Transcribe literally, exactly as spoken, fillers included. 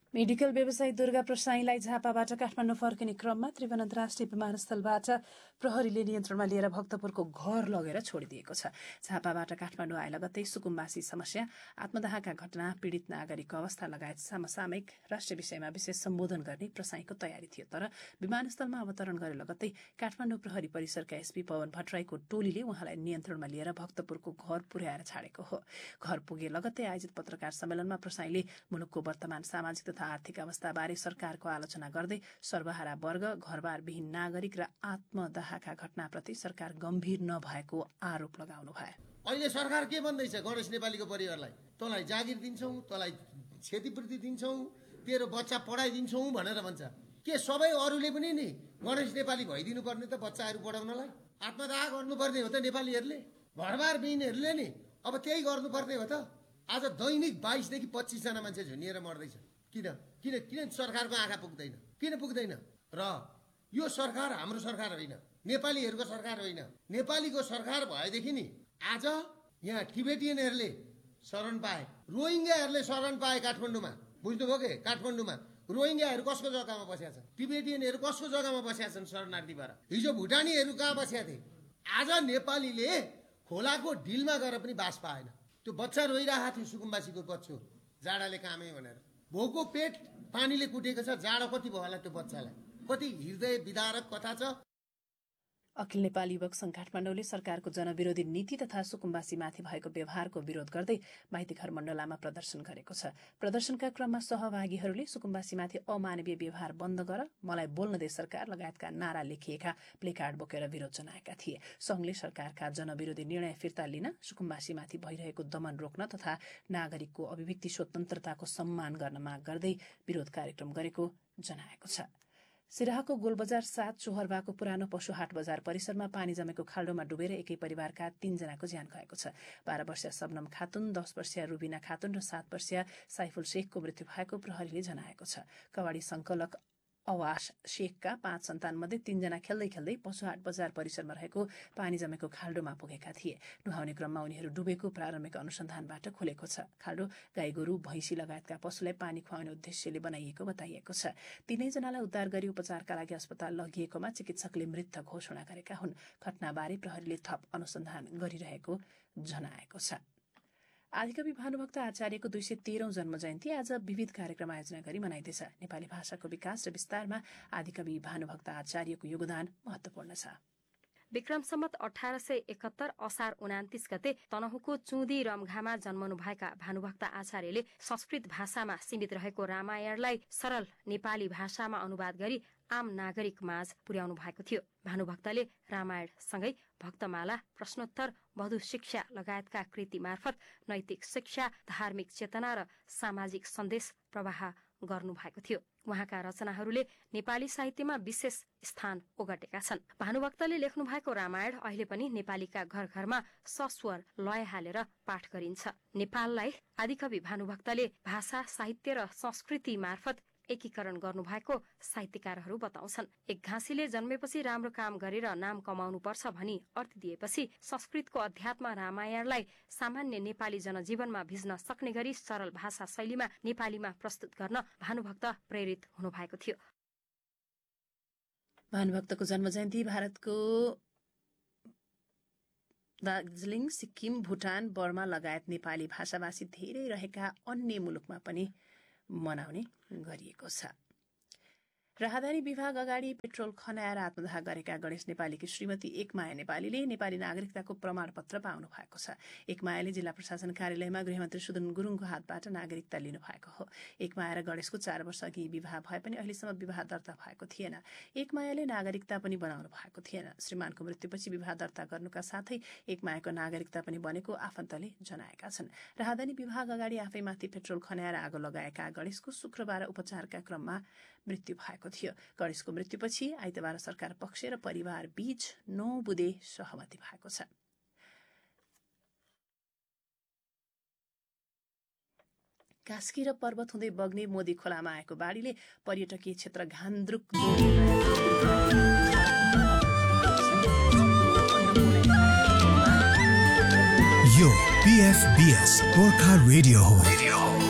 Medical व्यवसायी दुर्गा प्रसाईलाई झापाबाट काठमाडौँ फर्किने क्रममा त्रिभुवन अन्तर्राष्ट्रिय विमानस्थलबाट प्रहरीले नियन्त्रणमा लिएर भक्तपुरको घर लगेर छोडिदिएको छ। झापाबाट काठमाडौँ आए लगत्तै सुकुम्बासी समस्या, आत्मदाहका घटना, पीडित नागरिकको अवस्था लगायत समसामयिक राष्ट्रिय विषयमा विशेष सम्बोधन गर्ने प्रसाईको तयारी थियो। तर विमानस्थलमा अवतरण गरे लगत्तै काठमाडौँ प्रहरी परिसरका एसपी पवन भट्टराईको टोलीले उहाँलाई नियन्त्रणमा लिएर भक्तपुरको घर पुर्याएर छाडेको हो। घर पुगे लगत्तै आयोजित पत्रकार सम्मेलनमा प्रसाईले मुलुकको वर्तमान सामाजिक तथा आर्थिक अवस्थाबारे सरकारको आलोचना गर्दै सर्वहारा वर्ग, घरबारविहीन नागरिक र आत्मदाहका घटनाप्रति सरकार गम्भीर नभएको आरोप लगाउनु भयो। अहिले सरकार के भन्दैछ? गणेश नेपालीको परिवारलाई तँलाई जागिर दिन्छौँ, तँलाई क्षतिपूर्ति दिन्छौँ, तेरो बच्चा पढाइदिन्छौँ भनेर भन्छ। के सबै अरूले पनि नि गणेश नेपाली भइदिनु पर्ने त बच्चाहरू पढाउनलाई? आत्मदाह गर्नुपर्ने हो त नेपालीहरूले? घरबारविहीनहरूले नि अब त्यही गर्नुपर्ने हो त? आज दैनिक बाइसदेखि पच्चिसजना मान्छे झुनिएर मर्दैछ। किन किन किन सरकारको आँखा पुग्दैन? किन पुग्दैन? र यो सरकार हाम्रो सरकार होइन, नेपालीहरूको सरकार होइन। नेपालीको सरकार भएदेखि नि आज यहाँ टिबेटियनहरूले शरण पाए, रोहिङ्गाहरूले शरण पाए काठमाडौँमा। बुझ्नुभयो के? काठमाडौँमा रोहिङ्गाहरू कसको जग्गामा बसेका छन्? टिबेटियनहरू कसको जग्गामा बसेका छन् शरणार्थी भएर? हिजो भुटानीहरू कहाँ बसेका थिए? आज नेपालीले खोलाको डिलमा गएर पनि बास पाएन। त्यो बच्चा रोइरहेको थियो, सुकुम्बासीको बच्चो, जाडाले कामे भनेर। भोको पेट पानीले कुटेको छ, जाडो कति भयो होला त्यो बच्चालाई? कति हृदय विदारक कथा छ। अखिल नेपाली युवक संघ काठमाडौँले सरकारको जनविरोधी नीति तथा सुकुम्बासीमाथि भएको व्यवहारको विरोध गर्दै माइतीघर मण्डलामा प्रदर्शन गरेको छ। प्रदर्शनका क्रममा सहभागीहरूले सुकुम्बासीमाथि अमानवीय व्यवहार बन्द गर, मलाई बोल्न दे सरकार लगायतका नारा लेखिएका प्लेकार्ड बोकेर विरोध जनाएका थिए। संघले सरकारका जनविरोधी निर्णय फिर्ता लिन, सुकुम्बासीमाथि भइरहेको दमन रोक्न तथा नागरिकको अभिव्यक्ति स्वतन्त्रताको सम्मान गर्न माग गर्दै विरोध कार्यक्रम गरेको जनाएको छ। सिराहाको गोलबजार सात चोहरबाको पुरानो पशु हाट बजार परिसरमा पानी जमेको खाल्डोमा डुबेर एकै परिवारका तीनजनाको ज्यान गएको छ। बाह्र वर्षीय सबनम खातुन, दस वर्षीय रुबिना खातुन र सात वर्षीय साइफुल शेखको मृत्यु भएको प्रहरीले जनाएको छ। कवाडी संकलक अवास शेखका पाँच सन्तानमध्ये तीनजना खेल्दै खेल्दै पशुहाट बजार परिसरमा रहेको पानी जमेको खाल्डोमा पुगेका थिए। नुहाउने क्रममा उनीहरू डुबेको प्रारम्भिक अनुसन्धानबाट खुलेको छ। खाल्डो गाईगोरु, भैँसी लगायतका पशुलाई पानी खुवाउने उद्देश्यले बनाइएको बताइएको छ। तीनैजनालाई उद्धार गरी उपचारका लागि अस्पताल लगिएकोमा चिकित्सकले मृत घोषणा गरेका हुन्। घटनाबारे प्रहरीले थप अनुसन्धान गरिरहेको जनाएको छ। आदिकवि भानुभक्त आचार्यको दुई सय तेह्रौं जन्म जयन्ती आज विविध कार्यक्रम आयोजना गरी मनाइँदैछ। नेपाली भाषाको विकास र विस्तारमा आदिकवि भानुभक्त आचार्यको योगदान महत्वपूर्ण छ। विक्रम सम्मत अठार सय एकहत्तर असार उनातिस गते तनहुको चुदी रमघामा जन्मनुभएका भानुभक्त आचार्यले संस्कृत भाषामा सीमित रहेको रामायणलाई सरल नेपाली भाषामा अनुवाद गरी आम नागरिक माझ पुर्याउनु भएको थियो। भानुभक्तले रामायणसँगै भक्तमाला, प्रश्नोत्तर, वधु शिक्षा लगायतका कृति मार्फत नैतिक शिक्षा, धार्मिक चेतना र सामाजिक सन्देश प्रवाह गर्नु भएको थियो। उहाँका रचनाहरूले नेपाली साहित्यमा विशेष स्थान ओगटेका छन्। भानुभक्तले लेख्नु भएको रामायण अहिले पनि नेपालीका घर घरमा सस्वर लय हालेर पाठ गरिन्छ। नेपाललाई आदिकवि भानुभक्तले भाषा, साहित्य र संस्कृति मार्फत एकीकरण गर्नुभएको साहित्यकारहरू बताउँछन्। एक घाँसीले जन्मेपछि राम्रो काम गरेर नाम कमाउनु पर्छ भनी अर्थ दिएपछि संस्कृतको अध्यात्म रामायणलाई सामान्य नेपाली जनजीवनमा भिज्न सक्ने गरी सरल भाषा शैलीमा नेपालीमा प्रस्तुत गर्न भानुभक्त प्रेरित हुनुभएको थियो। भानुभक्तको जन्म जयन्ती भारतको दार्जिलिङ, सिक्किम, भुटान, बर्मा लगायत नेपाली भाषाभाषी धेरै रहेका अन्य मुलुकमा पनि मनाउने गरिएको छ। राहदारी विभाग अगाडि पेट्रोल खनाएर आत्मदाह गरेका गणेश नेपालीकी श्रीमती एकमाया नेपालीले नेपाली नागरिकताको प्रमाणपत्र पाउनु भएको छ। एकमायाले जिल्ला प्रशासन कार्यालयमा गृहमन्त्री सुदन गुरुङको हातबाट नागरिकता लिनु भएको हो। एकमाया र गणेशको चार वर्ष अघि विवाह भए पनि अहिलेसम्म विवाह दर्ता भएको थिएन। एकमायाले नागरिकता पनि बनाउनु भएको थिएन। श्रीमानको मृत्युपछि विवाह दर्ता गर्नुका साथै एकमायाको नागरिकता पनि बनेको आफन्तले जनाएका छन्। राहदारी विभाग अगाडि आफैमाथि पेट्रोल खनाएर आगो लगाएका गणेशको शुक्रबार उपचारका क्रममा मृत्यु भएको थियो। गणेशको मृत्युपछि आइतबार सरकार पक्ष र परिवार बीच नौ बुँदे सहमति भएको छ। कास्की र पर्वत हुँदै बग्ने मोदी खोलामा आएको बाढीले पर्यटकीय क्षेत्र घान्द्रुक यो पीएफबीएस गोर्खा रेडियो हो।